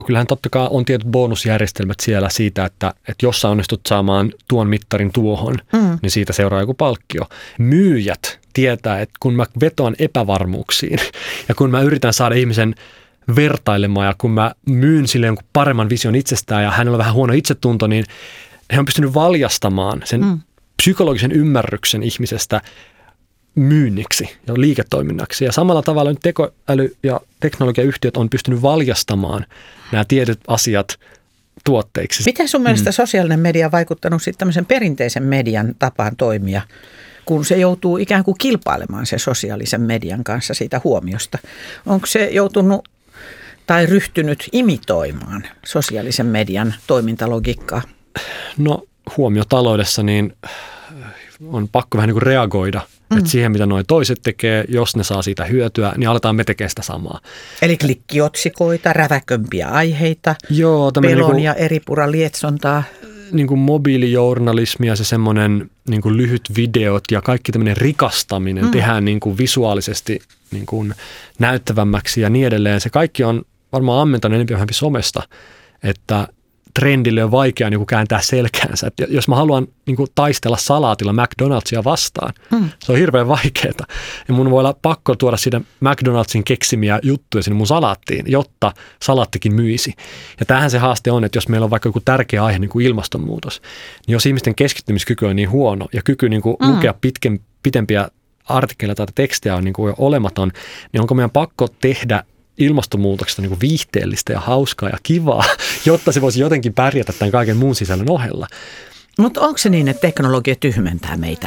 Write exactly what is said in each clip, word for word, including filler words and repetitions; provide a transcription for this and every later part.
kyllähän totta kai on tietyt bonusjärjestelmät siellä siitä, että, että jos sä onnistut saamaan tuon mittarin tuohon, mm. niin siitä seuraa joku palkkio. Myyjät tietää, että kun mä vetoan epävarmuuksiin ja kun mä yritän saada ihmisen vertailemaan ja kun mä myyn sille jonkun paremman vision itsestään ja hänellä on vähän huono itsetunto, niin he on pystynyt valjastamaan sen mm. psykologisen ymmärryksen ihmisestä myynniksi ja liiketoiminnaksi. Ja samalla tavalla nyt tekoäly- ja teknologiayhtiöt on pystynyt valjastamaan nämä tietyt asiat tuotteiksi. Miten sun mielestä mm. sosiaalinen media on vaikuttanut sitten tämmöisen perinteisen median tapaan toimia, kun se joutuu ikään kuin kilpailemaan sen sosiaalisen median kanssa siitä huomiosta? Onko se joutunut tai ryhtynyt imitoimaan sosiaalisen median toimintalogiikkaa? No huomiotaloudessa niin on pakko vähän niin kuin reagoida. Mm. Että siihen, mitä nuo toiset tekee, jos ne saa siitä hyötyä, niin aletaan me tekemään sitä samaa. Eli klikkiotsikoita, räväkömpiä aiheita, Joo, pelon niin kuin, ja eripuran lietsontaa. Niin kuin mobiilijournalismi ja se semmoinen niin kuin lyhyt videot ja kaikki tämmöinen rikastaminen mm. tehdään niin kuin visuaalisesti niin kuin näyttävämmäksi ja niin edelleen. Se kaikki on varmaan ammentanut enemmän vähempi somesta, että trendille on vaikea niin kuin kääntää selkäänsä. Et jos mä haluan niin kuin taistella salaatilla McDonald'sia vastaan, mm. se on hirveän vaikeaa. Ja mun voi olla pakko tuoda siitä McDonald'sin keksimiä juttuja sinne mun salaattiin, jotta salaattikin myisi. Ja tämähän se haaste on, että jos meillä on vaikka joku tärkeä aihe, niin kuin ilmastonmuutos, niin jos ihmisten keskittymiskyky on niin huono ja kyky niin kuin mm. lukea pitken, pitempiä artikkeleita tai tekstejä on niin kuin jo olematon, niin onko meidän pakko tehdä ilmastonmuutoksesta niin kuin viihteellistä ja hauskaa ja kivaa, jotta se voisi jotenkin pärjätä tämän kaiken muun sisällön ohella. Mutta onko se niin, että teknologia tyhmentää meitä?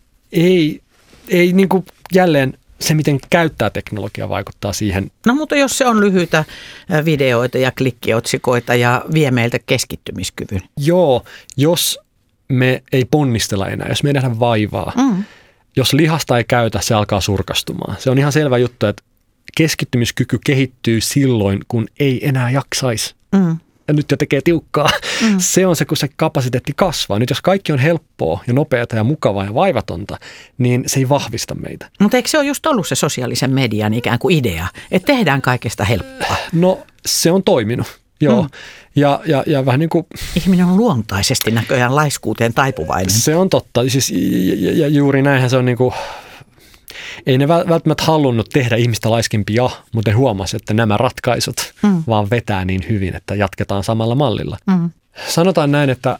Ei, ei niin kuin jälleen se, miten käyttää teknologiaa, vaikuttaa siihen. No mutta jos se on lyhyitä videoita ja klikkiotsikoita ja vie meiltä keskittymiskyvyn. Joo, jos me ei ponnistella enää, jos me ei nähdä vaivaa, mm. jos lihasta ei käytä, se alkaa surkastumaan. Se on ihan selvä juttu, että keskittymiskyky kehittyy silloin, kun ei enää jaksaisi. Mm. Ja nyt jo tekee tiukkaa. Mm. Se on se, kun se kapasiteetti kasvaa. Nyt jos kaikki on helppoa ja nopeata ja mukavaa ja vaivatonta, niin se ei vahvista meitä. Mutta eikö se ole just ollut se sosiaalisen median ikään kuin idea, että tehdään kaikesta helppoa? No se on toiminut, joo. Mm. Ja, ja, ja vähän niin kuin ihminen on luontaisesti näköjään laiskuuteen taipuvainen. Se on totta. Siis, ja, ja juuri näinhän se on niin kuin ei ne välttämättä halunnut tehdä ihmistä laiskempia, mutta ne huomasi, että nämä ratkaisut mm. vaan vetää niin hyvin, että jatketaan samalla mallilla. Mm. Sanotaan näin, että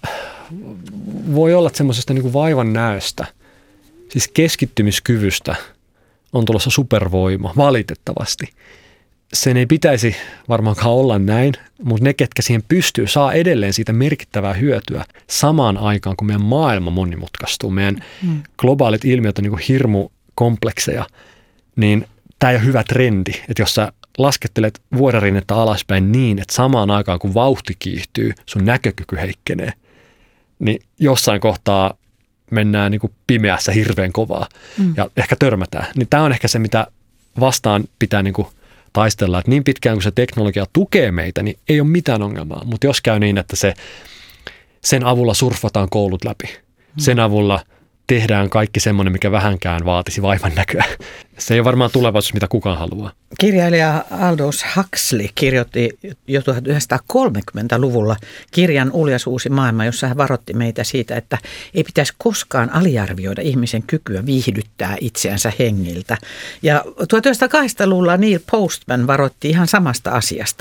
voi olla semmoisesta niin kuin vaivan näöstä, siis keskittymiskyvystä on tulossa supervoima, valitettavasti. Sen ei pitäisi varmaankaan olla näin, mutta ne, ketkä siihen pystyy, saa edelleen siitä merkittävää hyötyä samaan aikaan, kun meidän maailma monimutkaistuu. Meidän mm. globaalit ilmiöt on niin kuin hirmu komplekseja, niin tämä ei ole hyvä trendi, että jos sä laskettelet vuodarinnetta alaspäin niin, että samaan aikaan kun vauhti kiihtyy, sun näkökyky heikkenee, niin jossain kohtaa mennään niin kuin pimeässä hirveän kovaa mm. ja ehkä törmätään. Niin tämä on ehkä se, mitä vastaan pitää niin kuin taistella, että niin pitkään kun se teknologia tukee meitä, niin ei ole mitään ongelmaa, mutta jos käy niin, että se, sen avulla surffataan koulut läpi, mm. sen avulla tehdään kaikki semmoinen, mikä vähänkään vaatisi vaivan näköä. Se ei ole varmaan tulevaisuus, mitä kukaan haluaa. Kirjailija Aldous Huxley kirjoitti jo tuhatyhdeksänsataakolmekymmentäluvulla kirjan Uljas uusi maailma, jossa hän varoitti meitä siitä, että ei pitäisi koskaan aliarvioida ihmisen kykyä viihdyttää itseänsä hengiltä. Ja tuhatyhdeksänsataakahdeksankymmentäluvulla Neil Postman varoitti ihan samasta asiasta.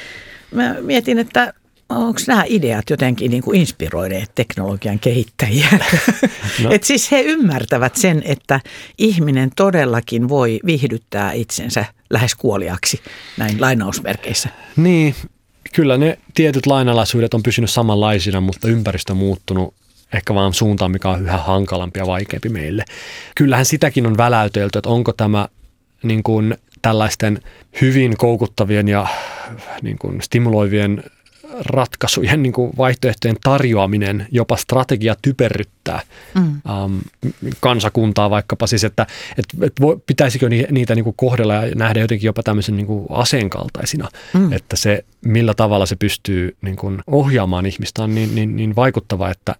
Mä mietin, että onko nämä ideat jotenkin niin kuin inspiroineet teknologian kehittäjiä? No. Et siis he ymmärtävät sen, että ihminen todellakin voi viihdyttää itsensä lähes kuoliaksi näin lainausmerkeissä. Niin, kyllä ne tietyt lainalaisuudet on pysynyt samanlaisina, mutta ympäristö on muuttunut ehkä vaan suuntaan, mikä on yhä hankalampi ja vaikeampi meille. Kyllähän sitäkin on väläytelty, että onko tämä niin kuin tällaisten hyvin koukuttavien ja niin kuin stimuloivien ratkaisujen niin kuin vaihtoehtojen tarjoaminen, jopa strategia typerryttää mm. um, kansakuntaa vaikkapa siis, että et, et voi, pitäisikö niitä niin kuin kohdella ja nähdä jotenkin jopa tämmöisen niin kuin aseen kaltaisina, mm. että se millä tavalla se pystyy niin kuin ohjaamaan ihmistä on niin, niin, niin vaikuttava, että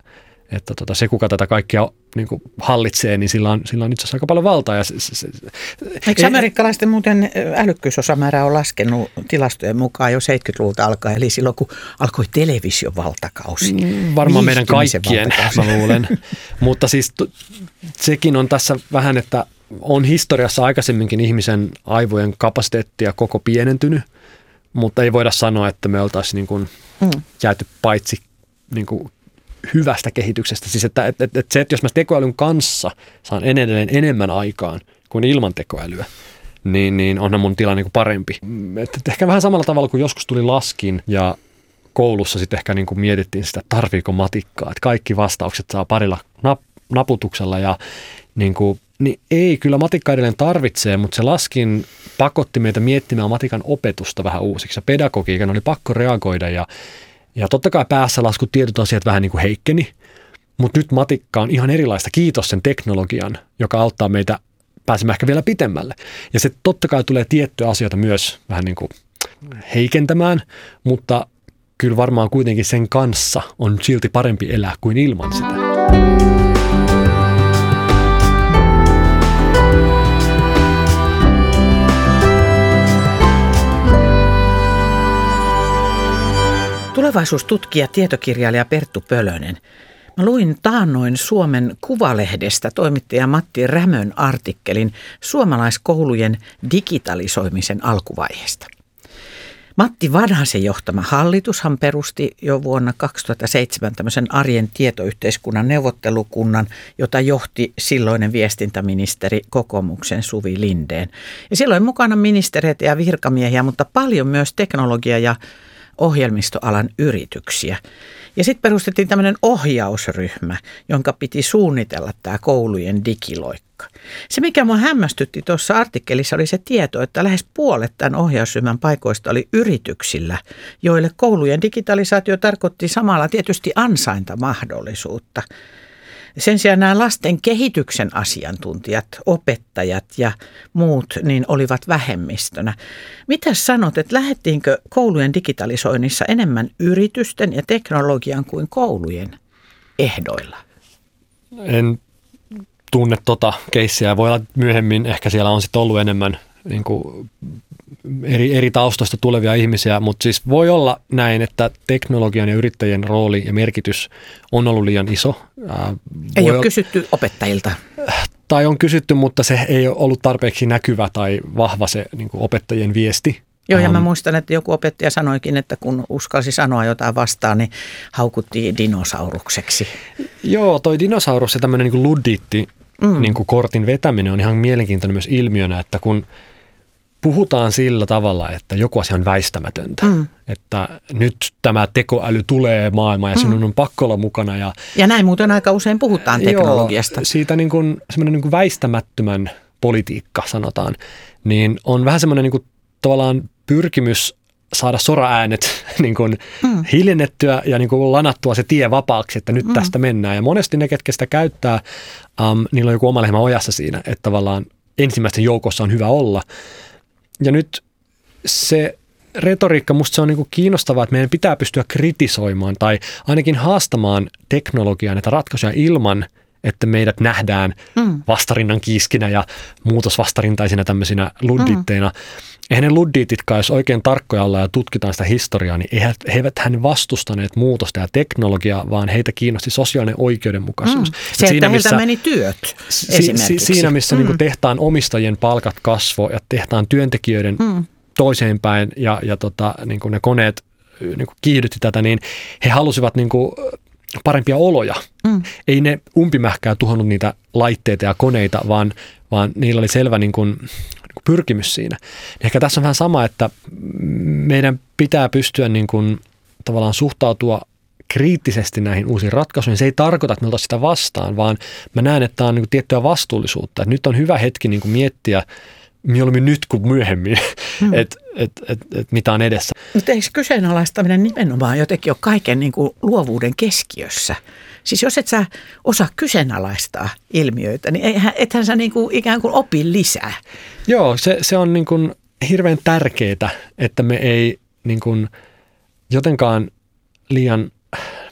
että tota, se, kuka tätä kaikkea niin kuin hallitsee, niin sillä on, sillä on itse asiassa aika paljon valtaa. Ja se, se, se, Eikö amerikkalaisten muuten älykkyysosamäärä on laskenut tilastojen mukaan jo seitsemänkymmentäluvulta alkaen, eli silloin kun alkoi television valtakausi? Varmaan meidän kaikkien, mä luulen. Mutta siis t- sekin on tässä vähän, että on historiassa aikaisemminkin ihmisen aivojen kapasiteettia koko pienentynyt, mutta ei voida sanoa, että me oltaisiin niin kuin mm. jääty paitsi niin kuin hyvästä kehityksestä. Siis että, että, että se, että jos mä tekoälyn kanssa saan edelleen enemmän aikaan kuin ilman tekoälyä, niin, niin onhan mun tila niin kuin parempi. Että ehkä vähän samalla tavalla kuin joskus tuli laskin ja koulussa sitten ehkä niin kuin mietittiin sitä, että tarviiko matikkaa, että kaikki vastaukset saa parilla nap, naputuksella ja niin kuin, niin ei, kyllä matikka edelleen tarvitsee, mutta se laskin pakotti meitä miettimään matikan opetusta vähän uusiksi ja pedagogiikan oli pakko reagoida ja Ja totta kai päässä laskut tietyt asiat vähän niin kuin heikkeni, mutta nyt matikka on ihan erilaista. Kiitos sen teknologian, joka auttaa meitä pääsemään ehkä vielä pitemmälle. Ja se totta kai tulee tiettyjä asioita myös vähän niin kuin heikentämään, mutta kyllä varmaan kuitenkin sen kanssa on silti parempi elää kuin ilman sitä. Tulevaisuustutkija, tietokirjailija Perttu Pölönen. Mä luin taannoin Suomen Kuvalehdestä toimittaja Matti Rämön artikkelin suomalaiskoulujen digitalisoimisen alkuvaiheesta. Matti Vanhasen johtama hallitushan perusti jo vuonna kaksituhattaseitsemän tämmöisen arjen tietoyhteiskunnan neuvottelukunnan, jota johti silloinen viestintäministeri kokoomuksen Suvi Lindén. Ja silloin mukana ministereitä ja virkamiehiä, mutta paljon myös teknologia- ja ohjelmistoalan yrityksiä. Ja sitten perustettiin tämmöinen ohjausryhmä, jonka piti suunnitella tämä koulujen digiloikka. Se, mikä minua hämmästytti tuossa artikkelissa, oli se tieto, että lähes puolet tämän ohjausryhmän paikoista oli yrityksillä, joille koulujen digitalisaatio tarkoitti samalla tietysti ansaintamahdollisuutta. Sen sijaan nämä lasten kehityksen asiantuntijat, opettajat ja muut niin olivat vähemmistönä. Mitä sanot, että lähdettiinkö koulujen digitalisoinnissa enemmän yritysten ja teknologian kuin koulujen ehdoilla? En tunne tota keissiä. Voi olla myöhemmin, ehkä siellä on sitten ollut enemmän niin kuin eri, eri taustoista tulevia ihmisiä, mutta siis voi olla näin, että teknologian ja yrittäjien rooli ja merkitys on ollut liian iso. Ää, ei ole olla, kysytty opettajilta. Tai on kysytty, mutta se ei ole ollut tarpeeksi näkyvä tai vahva se niin kuin opettajien viesti. Joo, ja mä muistan, että joku opettaja sanoikin, että kun uskalsi sanoa jotain vastaan, niin haukuttiin dinosaurukseksi. Joo, toi dinosaurus ja tämmöinen niin kuin luddiitti, mm. niin kuin kortin vetäminen on ihan mielenkiintoinen myös ilmiönä, että kun puhutaan sillä tavalla, että joku asia on väistämätöntä, mm. että nyt tämä tekoäly tulee maailmaan ja sinun on pakko olla mukana. Ja, ja näin muuten aika usein puhutaan teknologiasta. Joo, siitä niin kuin, semmoinen niin kuin väistämättömän politiikka sanotaan, niin on vähän semmoinen niin kuin tavallaan pyrkimys saada soraäänet niin kuin mm. hiljennettyä ja niin kuin lanattua se tie vapaaksi, että nyt mm. tästä mennään. Ja monesti ne, ketkä sitä käyttää, um, niillä on joku oma lehmä ojassa siinä, että tavallaan ensimmäisten joukossa on hyvä olla. Ja nyt se retoriikka, musta se on niin kuin kiinnostavaa, että meidän pitää pystyä kritisoimaan tai ainakin haastamaan teknologiaa näitä ratkaisuja ilman, että meidät nähdään mm. vastarinnan kiiskinä ja muutosvastarintaisina tämmöisinä ludditteina. Mm. Eihän ne luddiititkaan, jos oikein tarkkoja ollaan ja tutkitaan sitä historiaa, niin he eivät hän vastustaneet muutosta ja teknologiaa, vaan heitä kiinnosti sosiaalinen oikeudenmukaisuus. Mm. Se, että heiltä missä, meni työt esimerkiksi. Siinä, missä mm. niin kuin tehtaan omistajien palkat kasvo ja tehtaan työntekijöiden mm. toiseen päin ja, ja tota, niin kuin ne koneet niin kuin kiihdytti tätä, niin he halusivat niin kuin parempia oloja. Mm. Ei ne umpimähkää tuhonnut niitä laitteita ja koneita, vaan, vaan niillä oli selvä niin kuin pyrkimys siinä. Ehkä tässä on vähän sama, että meidän pitää pystyä niin kuin tavallaan suhtautua kriittisesti näihin uusiin ratkaisuihin. Se ei tarkoita, että me oltaisiin sitä vastaan, vaan mä näen, että tämä on niin kuin tiettyä vastuullisuutta. Että nyt on hyvä hetki niin kuin miettiä mieluummin nyt kuin myöhemmin, hmm. että et, et, et mitä on edessä. Mutta eikö kyseenalaistaminen nimenomaan jotenkin ole kaiken niin kuin luovuuden keskiössä? Siis jos et sä osaa kyseenalaistaa ilmiöitä, niin eihän, ethän sä niin kuin ikään kuin opi lisää. Joo, se, se on niin kuin hirveän tärkeää, että me ei niin kuin jotenkaan liian,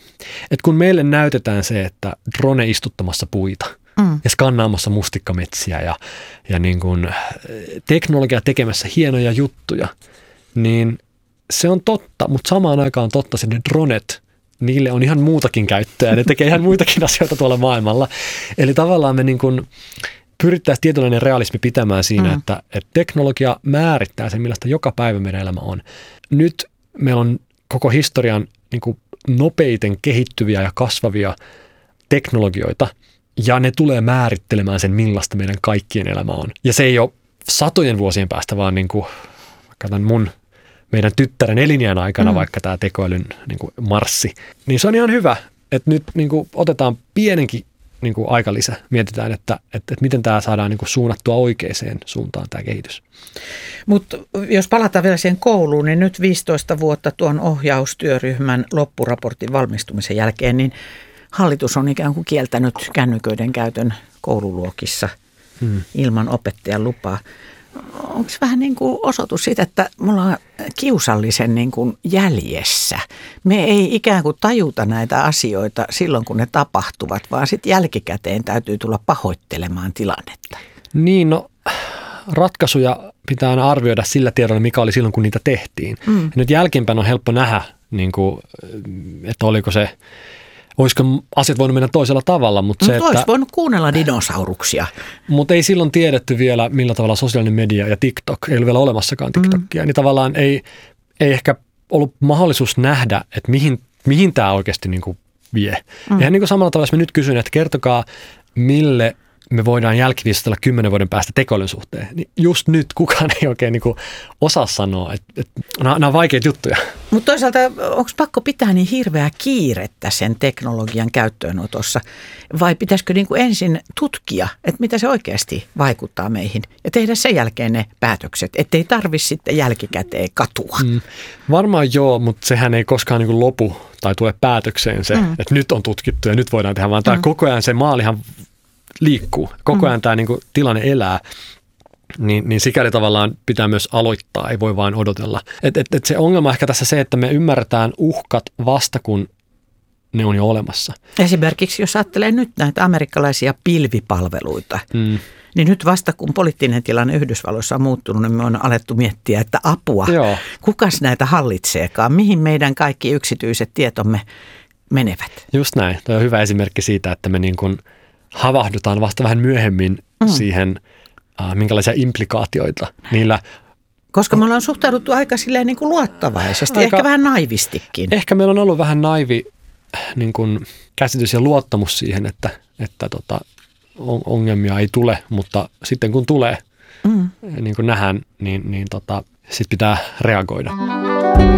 että kun meille näytetään se, että drone istuttamassa puita mm. ja skannaamassa mustikkametsiä ja, ja niin kuin teknologia tekemässä hienoja juttuja, niin se on totta, mutta samaan aikaan on totta, että ne dronet, niille on ihan muutakin käyttöä. Ne tekee ihan muitakin asioita tuolla maailmalla. Eli tavallaan me niin kuin pyrittäisiin tietynlainen realismi pitämään siinä, mm. että, että teknologia määrittää sen, millaista joka päivä meidän elämä on. Nyt meillä on koko historian niin kuin nopeiten kehittyviä ja kasvavia teknologioita, ja ne tulee määrittelemään sen, millaista meidän kaikkien elämä on. Ja se ei ole satojen vuosien päästä, vaan niin kuin, vaikka tämän mun meidän tyttären elinjään aikana, mm. vaikka tämä tekoälyn niin kuin marssi, niin se on ihan hyvä, että nyt niin kuin otetaan pienenkin niin kuin aikalisä, mietitään, että, että, että miten tämä saadaan niin kuin suunnattua oikeaan suuntaan tämä kehitys. Mutta jos palataan vielä siihen kouluun, niin nyt viisitoista vuotta tuon ohjaustyöryhmän loppuraportin valmistumisen jälkeen, niin hallitus on ikään kuin kieltänyt kännyköiden käytön koululuokissa hmm. ilman opettajan lupaa. Onko se vähän niin kuin osoitus siitä, että me ollaan kiusallisen niin kuin jäljessä? Me ei ikään kuin tajuta näitä asioita silloin, kun ne tapahtuvat, vaan sitten jälkikäteen täytyy tulla pahoittelemaan tilannetta. Niin, no ratkaisuja pitää aina arvioida sillä tiedolla, mikä oli silloin, kun niitä tehtiin. Mm. Nyt jälkeenpäin on helppo nähdä, niin kuin, että oliko se, olisiko asiat voinut mennä toisella tavalla. Mutta no, se, olisi että, voinut kuunnella dinosauruksia. Mutta ei silloin tiedetty vielä, millä tavalla sosiaalinen media ja TikTok, ei ollut vielä olemassakaan TikTokia, mm. niin tavallaan ei, ei ehkä ollut mahdollisuus nähdä, että mihin, mihin tämä oikeasti niin kuin vie. Mm. Ihan niin kuin samalla tavalla, jos mä nyt kysyn, että kertokaa, mille me voidaan jälkiviistellä kymmenen vuoden päästä tekoälyn suhteen, niin just nyt kukaan ei oikein niin kuin osaa sanoa, että, että nämä on vaikeita juttuja. Mutta toisaalta onko pakko pitää niin hirveää kiirettä sen teknologian käyttöönotossa, vai pitäisikö niin kuin ensin tutkia, että mitä se oikeasti vaikuttaa meihin ja tehdä sen jälkeen ne päätökset, ettei tarvitse sitten jälkikäteen katua? Mm, varmaan joo, mutta sehän ei koskaan niin kuin lopu tai tule päätökseen se, mm. että nyt on tutkittu ja nyt voidaan tehdä, vaan tämä mm. koko ajan se maalihan liikkuu. Koko ajan mm. tämä niin kuin tilanne elää, niin, niin sikäli tavallaan pitää myös aloittaa, ei voi vain odotella. Et, et, et se ongelma ehkä tässä se, että me ymmärretään uhkat vasta, kun ne on jo olemassa. Esimerkiksi jos ajattelee nyt näitä amerikkalaisia pilvipalveluita, mm. niin nyt vasta kun poliittinen tilanne Yhdysvalloissa on muuttunut, niin me on alettu miettiä, että apua, Joo. kukas näitä hallitseekaan, mihin meidän kaikki yksityiset tietomme menevät. Just näin. Tuo on hyvä esimerkki siitä, että me niin kuin havahdutaan vasta vähän myöhemmin mm. siihen, äh, minkälaisia implikaatioita niillä. Koska me ollaan suhtauduttu aika silleen niin kuin luottavaisesti, aika, ehkä vähän naivistikin. Ehkä meillä on ollut vähän naivi niin kuin käsitys ja luottamus siihen, että, että tota, ongelmia ei tule, mutta sitten kun tulee, mm. niin kuin nähdään, niin, niin tota, sitten pitää reagoida.